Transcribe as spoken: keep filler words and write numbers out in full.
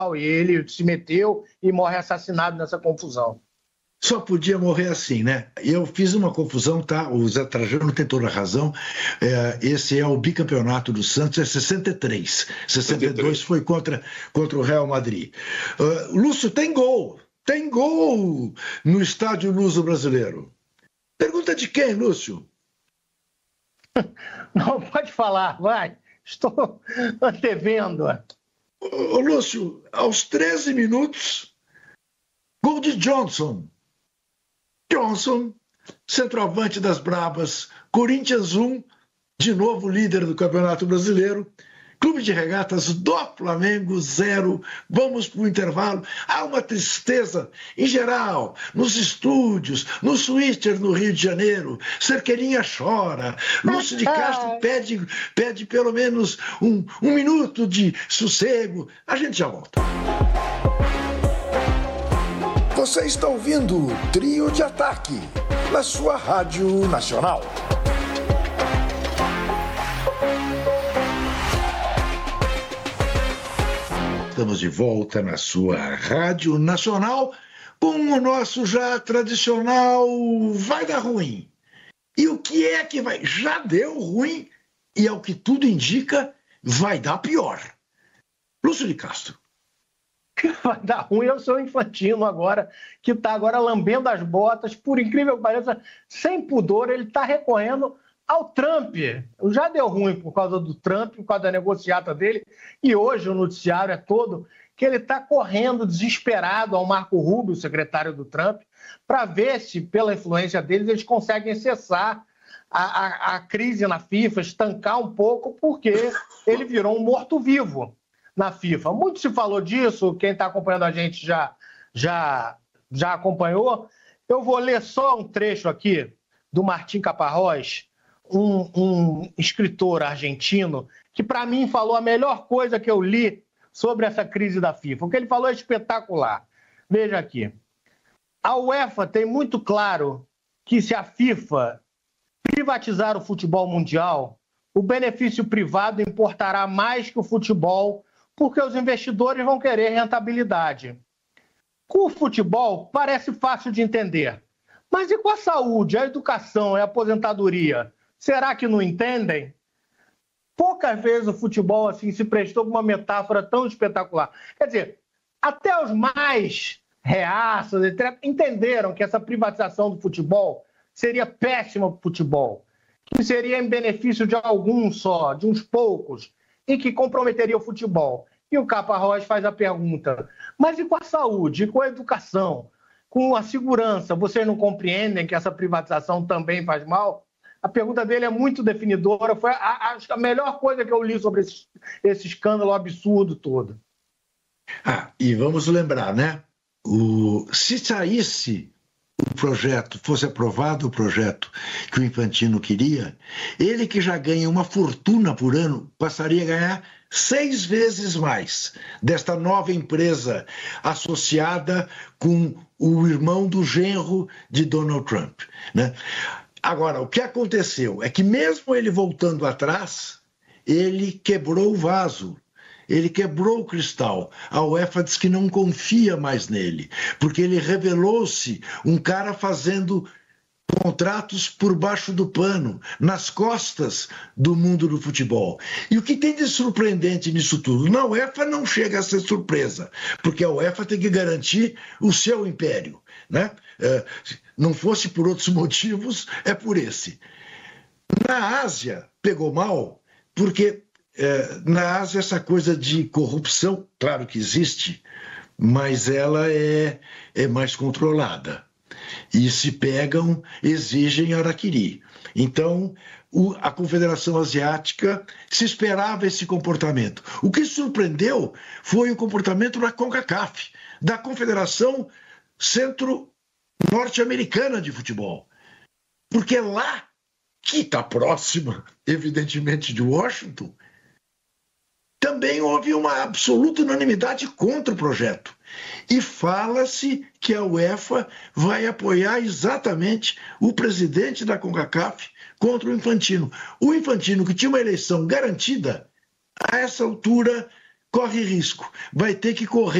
e ele se meteu e morre assassinado nessa confusão. Só podia morrer assim, né? Eu fiz uma confusão, tá? O Zé Trajano tem toda a razão. É, esse é o bicampeonato do Santos, é sessenta e três. sessenta e dois foi contra, contra o Real Madrid. Uh, Lúcio, tem gol! Tem gol no estádio Luso-Brasileiro. Pergunta de quem, Lúcio? Não, pode falar, vai. Estou antevendo. Ô, Lúcio, aos treze minutos, gol de Johnson. Johnson, centroavante das Brabas, Corinthians um, de novo líder do Campeonato Brasileiro, Clube de Regatas do Flamengo zero, vamos para o intervalo. Há uma tristeza em geral, nos estúdios, no Twitter no Rio de Janeiro, Cerqueirinha chora, Lúcio de Castro pede, pede pelo menos um, um minuto de sossego. A gente já volta. Você está ouvindo o Trio de Ataque, na sua Rádio Nacional. Estamos de volta na sua Rádio Nacional com o nosso já tradicional Vai Dar Ruim. E o que é que vai? Já deu ruim e, ao que tudo indica, vai dar pior. Lúcio de Castro. Vai dar ruim é o seu Infantino agora, que está agora lambendo as botas, por incrível que pareça, sem pudor, ele está recorrendo ao Trump. Já deu ruim por causa do Trump, por causa da negociata dele, e hoje o noticiário é todo que ele está correndo desesperado ao Marco Rubio, secretário do Trump, para ver se, pela influência deles, eles conseguem cessar a, a, a crise na FIFA, estancar um pouco, porque ele virou um morto-vivo na FIFA. Muito se falou disso, quem está acompanhando a gente já, já, já acompanhou. Eu vou ler só um trecho aqui do Martín Caparrós, um, um escritor argentino, que para mim falou a melhor coisa que eu li sobre essa crise da FIFA. O que ele falou é espetacular. Veja aqui. A UEFA tem muito claro que se a FIFA privatizar o futebol mundial, o benefício privado importará mais que o futebol, porque os investidores vão querer rentabilidade. Com o futebol, parece fácil de entender. Mas e com a saúde, a educação e a aposentadoria? Será que não entendem? Poucas vezes o futebol assim se prestou com uma metáfora tão espetacular. Quer dizer, até os mais reaças etcétera, entenderam que essa privatização do futebol seria péssima para o futebol, que seria em benefício de alguns só, de uns poucos, e que comprometeria o futebol. E o Caparrós faz a pergunta, mas e com a saúde, e com a educação, com a segurança, vocês não compreendem que essa privatização também faz mal? A pergunta dele é muito definidora, foi a, a, a melhor coisa que eu li sobre esse, esse escândalo absurdo todo. Ah, e vamos lembrar, né? O, se saísse o projeto, fosse aprovado o projeto que o Infantino queria, ele que já ganha uma fortuna por ano, passaria a ganhar seis vezes mais desta nova empresa associada com o irmão do genro de Donald Trump, né? Agora, o que aconteceu é que mesmo ele voltando atrás, ele quebrou o vaso. Ele quebrou o cristal. A UEFA diz que não confia mais nele, porque ele revelou-se um cara fazendo contratos por baixo do pano, nas costas do mundo do futebol. E o que tem de surpreendente nisso tudo? Na UEFA não chega a ser surpresa, porque a UEFA tem que garantir o seu império, né? É, não fosse por outros motivos, é por esse. Na Ásia, pegou mal, porque é, na Ásia essa coisa de corrupção, claro que existe, mas ela é, é mais controlada. E se pegam, exigem harakiri. Então, o, a Confederação Asiática se esperava esse comportamento. O que surpreendeu foi o comportamento da CONCACAF, da Confederação Centro-Norte-Americana de Futebol. Porque lá, que está próxima, evidentemente, de Washington, também houve uma absoluta unanimidade contra o projeto. E fala-se que a UEFA vai apoiar exatamente o presidente da CONCACAF contra o Infantino. O Infantino, que tinha uma eleição garantida, a essa altura corre risco, vai ter que correr